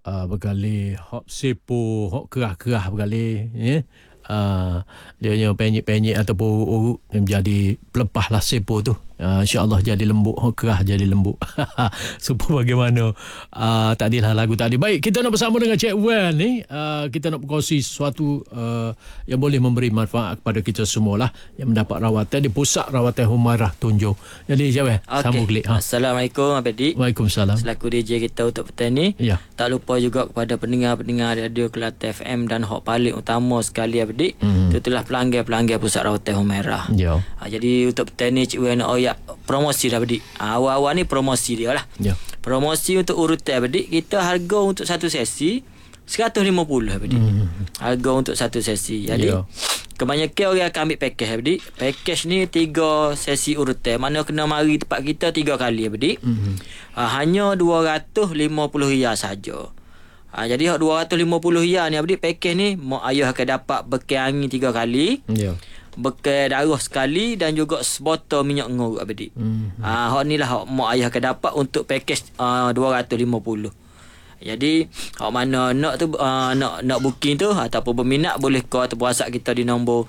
bergali hok sepo, hok kerah-kerah bergali ya. Dia nya penyek-penyek ataupun urut menjadi pelepah lah sepo tu. InsyaAllah jadi lembut, kerah jadi lembut. Supaya bagaimana takdilah lagu tadi. Baik, kita nak bersama dengan Cik Wan ni. Kita nak berkongsi sesuatu yang boleh memberi manfaat kepada kita semualah, yang mendapat rawatan di Pusat Rawatan Humairah Tunjung. Jadi Cik Wan, sambung klik. Assalamualaikum Abang Dik. Waalaikumsalam. Selaku DJ kita untuk petang ni, tak lupa juga kepada pendengar-pendengar Radio Kelate FM dan hok paling utama sekali Abang Dik, itulah pelanggan-pelanggan Pusat Rawatan Humairah. Jadi untuk petang ni Cik Wan nak promosi dah Abang Dik. Awal-awal ni promosi dia lah. Promosi untuk urutan Abang Dik, kita harga untuk satu sesi 150 Abang Dik. Harga untuk satu sesi. Jadi kebanyakan orang akan ambil package Abang Dik. Package ni 3 sesi urutan, mana kena mari tempat kita 3 kali Abang Dik. Hanya RM250 saja. Jadi 250 ni Abang Dik, package ni mak ayah akan dapat bekal angin 3 kali. Bekal darah sekali dan juga sebotol minyak ngorok Abang Dik. Hak ni lah hak mak ayah akan dapat untuk package 250. Jadi hak mana nak tu nak booking tu ataupun berminat, boleh call atau WhatsApp kita di nombor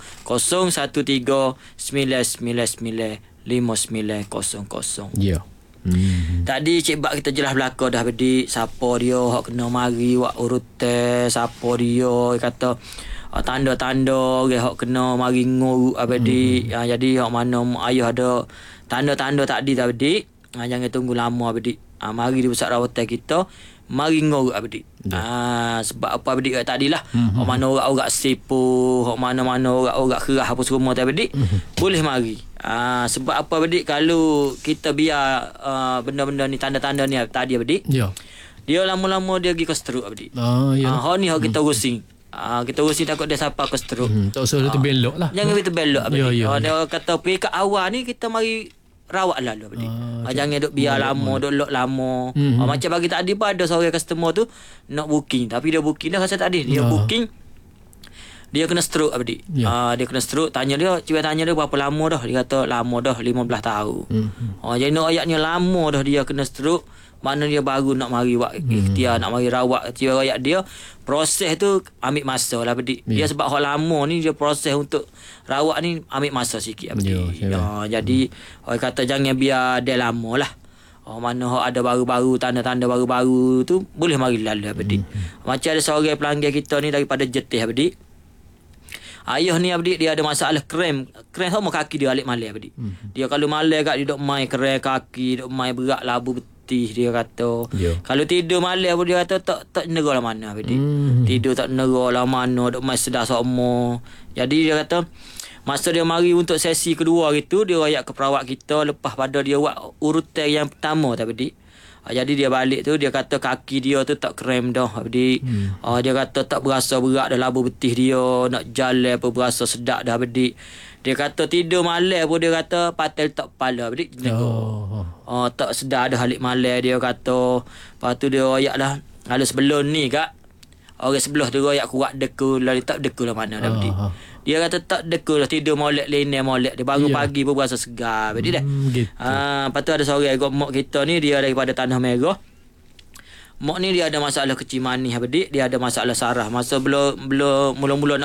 0139995900. Tadi Cik Bak kita jelas belaka dah Abang Dik, siapa dia hak kena mari buat urutan, siapa dia kata tanda-tanda orang hak kena mari nguruk Abang Dik. Jadi hak mana ayah ada tanda-tanda tadi Abang Dik, jangan tunggu lama Abang Dik. Mari di pusat rawatan kita, mari nguruk Abang Dik. Sebab apa Abang Dik kata tadilah, hak mana orang-orang sepo, hak mana-mana orang-orang kerah apa semua Abang Dik, boleh mari. Sebab apa Abang Dik, kalau kita biar benda-benda ni, tanda-tanda ni tadi Abang Dik, dia lama-lama dia pergi ke stroke Abang Dik. Hak ni hak kita rusing. Kita uruskan takut dia siapa ke stroke. Tak usah terbelok lah. Jangan terbelok Abang Dik. Dia kata peringkat awal ni kita mari rawat lalu Abang Dik. Jangan duk biar lama, duk lock lama. Macam pagi tadi pun ada seorang customer tu nak booking, tapi dia booking dah rasa tadi. Dia booking, dia kena stroke Abang Dik. Dia kena stroke. Tanya dia, cuba tanya dia berapa lama dah. Dia kata lama dah 15 tahun. Jadi nak ayatnya lama dah dia kena stroke. Mana dia baru nak mari buat ikhtiar, nak mari rawat tiap rakyat dia. Proses tu ambil masa lah Abang Dik. Dia sebab hal lama ni, dia proses untuk rawat ni ambil masa sikit Abang Dik. Jadi orang kata jangan biar dia lama lah. Mana ada baru-baru, tanda-tanda baru-baru tu boleh mari lalu Abang Dik. Macam ada seorang pelanggan kita ni daripada Jetih Abang Dik. Ayah ni Abang Dik, dia ada masalah krem sama kaki dia alik malai Abang Dik. Dia kalau malai kat dia duk main krem kaki, duk main berat labu betul. Dia kata kalau tidur malam pun dia kata tak nera lah mana Abang Dik. Tidur tak nera lah mana, duk main sedar semua. Jadi dia kata masa dia mari untuk sesi kedua gitu, dia rayak ke perawat kita lepas pada dia buat urutan yang pertama Abang Dik. Jadi dia balik tu, dia kata kaki dia tu tak krem dah Abang Dik. Dia kata tak berasa berat dah labu betih dia, nak jalan pun berasa sedap dah Abang Dik. Dia kata tidur malam pun dia kata patel tak kepala Abang Dik. Tak sedar dah halik malam dia kata. Lepas tu dia royak lah. Kalau sebelum ni kak, orang sebelah dia royak kuat dekul lah, dia tak dekul lah mana Abang Dik. Dia kata tak dekul lah, tidur molek lene molek. Dia bangun pagi pun berasa segar Abang Dik dah. Lepas tu ada seorang mak kita ni, dia daripada Tanah Merah. Mak ni dia ada masalah kecil manis Abang Dik, dia ada masalah saraf. Masa belum mula-mula